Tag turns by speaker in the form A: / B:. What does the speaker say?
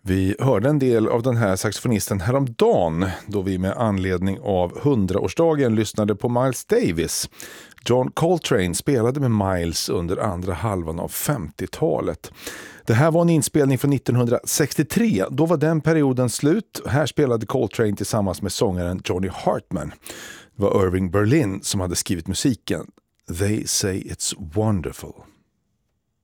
A: Vi hörde en del av den här saxofonisten häromdagen då vi med anledning av 100-årsdagen lyssnade på Miles Davis. John Coltrane spelade med Miles under andra halvan av 50-talet. Det här var en inspelning från 1963. Då var den perioden slut. Här spelade Coltrane tillsammans med sångaren Johnny Hartman. Det var Irving Berlin som hade skrivit musiken. They say it's wonderful.